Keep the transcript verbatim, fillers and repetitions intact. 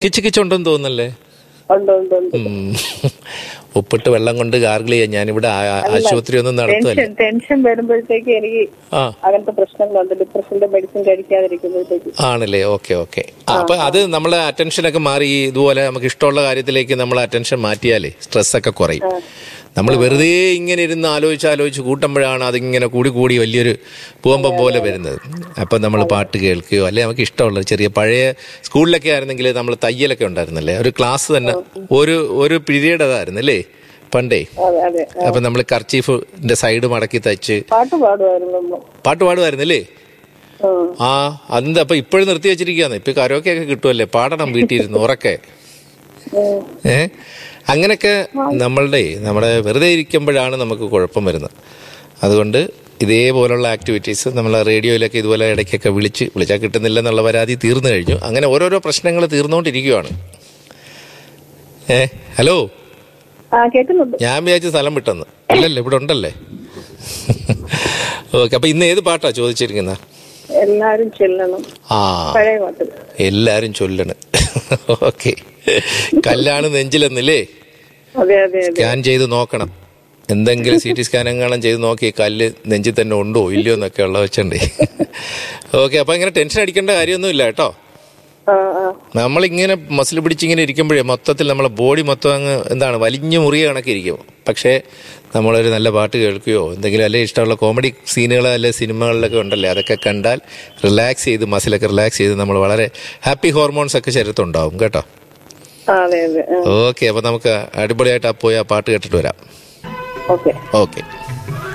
കിച്ച് കിച്ചുണ്ടെന്ന് തോന്നുന്നല്ലേ? ഉണ്ട് ഉണ്ട് ഉണ്ട്. ഉം. ഉപ്പിട്ട് വെള്ളം കൊണ്ട് ഗാർഗിൾ ചെയ്യാൻ ഞാനിവിടെ ആ- ആശുപത്രി ഒന്നും നടത്തുമല്ലേ. ടെൻഷൻ ടെൻഷൻ വരുമ്പോഴത്തേക്ക് എനിക്ക് ആ അങ്ങനത്തെ പ്രശ്നങ്ങളുണ്ട്. ഡിപ്രഷന്റെ മെഡിസിൻ കഴിക്കാതിരിക്കുമ്പോഴത്തേക്ക്. ആണല്ലേ? Okay okay. അപ്പൊ അത് നമ്മളെ അറ്റൻഷനൊക്കെ മാറി ഈ ഇതുപോലെ നമുക്ക് ഇഷ്ടമുള്ള കാര്യത്തിലേക്ക് നമ്മൾ അറ്റൻഷൻ മാറ്റിയാലേ സ്ട്രെസ്സൊക്കെ കുറയും. നമ്മൾ വെറുതെ ഇങ്ങനെ ഇരുന്ന് ആലോചിച്ച് ആലോചിച്ച് കൂട്ടുമ്പോഴാണ് അതിങ്ങനെ കൂടി കൂടി വലിയൊരു ഭൂകമ്പം പോലെ വരുന്നത്. അപ്പം നമ്മൾ പാട്ട് കേൾക്കുകയോ അല്ലെ നമുക്ക് ഇഷ്ടമുള്ള ചെറിയ പഴയ സ്കൂളിലൊക്കെ ആയിരുന്നെങ്കിൽ നമ്മൾ തയ്യലൊക്കെ ഉണ്ടായിരുന്നല്ലേ, ഒരു ക്ലാസ് തന്നെ ഒരു ഒരു പീരീഡ് അതായിരുന്നു അല്ലേ പണ്ടേ. അതെ അതെ. അപ്പം നമ്മൾ കർച്ചീഫിന്റെ സൈഡ് മടക്കി തയ്ച്ച് പാട്ട് പാടുമായിരുന്നു. പാട്ട് പാടുമായിരുന്നല്ലേ? ആ അതെന്താ അപ്പൊ ഇപ്പോഴും നിർത്തി വെച്ചിരിക്കുകയാണ്. ഇപ്പൊ കരോക്കെ ഒക്കെ കിട്ടുമല്ലേ, പാടണം വീട്ടിലിരുന്ന് ഉറക്കെ. ഏ അങ്ങനെയൊക്കെ നമ്മളുടെ നമ്മുടെ വെറുതെ ഇരിക്കുമ്പോഴാണ് നമുക്ക് കുഴപ്പം വരുന്നത്. അതുകൊണ്ട് ഇതേപോലുള്ള ആക്ടിവിറ്റീസ് നമ്മൾ റേഡിയോയിലൊക്കെ ഇതുപോലെ ഇടയ്ക്കൊക്കെ വിളിച്ച് വിളിച്ചാൽ കിട്ടുന്നില്ലെന്നുള്ള പരാതി തീർന്നു കഴിഞ്ഞു. അങ്ങനെ ഓരോരോ പ്രശ്നങ്ങൾ തീർന്നുകൊണ്ടിരിക്കുകയാണ്. ഏ ഹലോ, ഞാൻ വിചാരിച്ച സ്ഥലം വിട്ടെന്ന്. ഇല്ലല്ലേ, ഇവിടെ ഉണ്ടല്ലേ? ഓക്കെ. അപ്പൊ ഇന്ന് ഏത് പാട്ടാ ചോദിച്ചിരിക്കുന്ന? എല്ലാരും ചൊല്ലണം. ആ പഴയ പാട്ട് എല്ലാരും ചൊല്ലണം. ഓക്കെ. കല്ലാണ് നെഞ്ചിലെന്നില്ലേ? അതെ അതെ. സ്കാൻ ചെയ്ത് നോക്കണം. എന്തെങ്കിലും സി ടി സ്കാൻ എങ്ങാനും ചെയ്ത് നോക്കി കല്ല് നെഞ്ചിൽ തന്നെ ഉണ്ടോ ഇല്ലയോ എന്നൊക്കെ ഉള്ള വെച്ചണ്ടേ. ഓക്കെ. അപ്പൊ ഇങ്ങനെ ടെൻഷൻ അടിക്കേണ്ട കാര്യമൊന്നും ഇല്ല കേട്ടോ. നമ്മളിങ്ങനെ മസിൽ പിടിച്ചിങ്ങനെ ഇരിക്കുമ്പോഴേ മൊത്തത്തിൽ നമ്മളെ ബോഡി മൊത്തം അങ്ങ് എന്താണ് വലിഞ്ഞു മുറിയ കണക്കിരിക്കും. പക്ഷേ നമ്മളൊരു നല്ല പാട്ട് കേൾക്കുകയോ എന്തെങ്കിലും അല്ലെ ഇഷ്ടമുള്ള കോമഡി സീനുകൾ അല്ലെ സിനിമകളിലൊക്കെ ഉണ്ടല്ലേ, അതൊക്കെ കണ്ടാൽ റിലാക്സ് ചെയ്ത് മസിലൊക്കെ റിലാക്സ് ചെയ്ത് നമ്മൾ വളരെ ഹാപ്പി ഹോർമോൺസ് ഒക്കെ ശരീരത്തുണ്ടാവും കേട്ടോ. ഓക്കെ. അപ്പൊ നമുക്ക് അടിപൊളിയായിട്ട് പോയി ആ പാട്ട് കേട്ടിട്ട് വരാം. Okay okay.